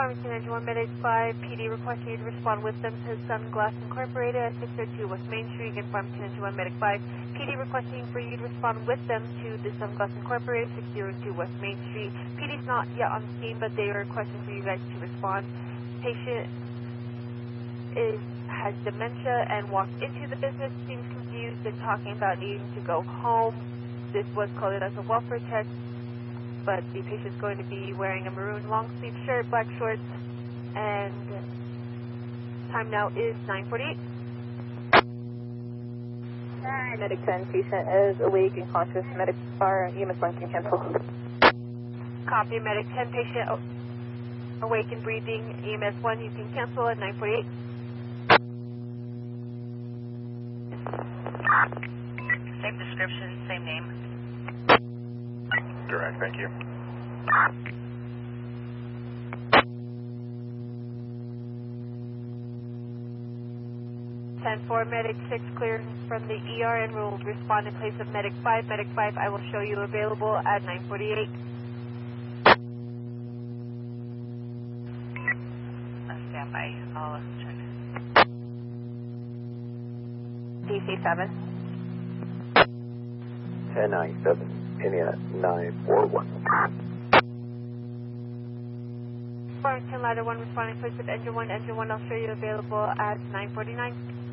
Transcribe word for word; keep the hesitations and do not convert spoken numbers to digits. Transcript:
Farmington Engine one Medic five, P D requesting you to respond with them to Sunglass Incorporated at six oh two West Main Street. Again, Farmington Engine one Medic five, P D requesting for you to respond with them to the Sunglass Incorporated, six oh two West Main Street. P D's not yet on the scene, but they are requesting for you guys to respond. Patient is has dementia and walked into the business, seems confused and talking about needing to go home. This was coded as a welfare check, but the patient's going to be wearing a maroon long sleeve shirt, black shorts, and time now is nine forty-eight. Medic ten, patient is awake and conscious. Medic or E M S one can cancel. Copy, Medic ten, patient awake and breathing. E M S one, you can cancel at nine forty-eight. Same description, same name. Direct, thank you. ten four, Medic six cleared from the E R and will respond in place of Medic five. Medic five, I will show you available at nine forty-eight. Uh, stand by. I'll check. D C seven. ten ninety-seven, India nine four one. Farmington Ladder one responding in place of Engine one. Engine one, I'll show you available at nine forty-nine.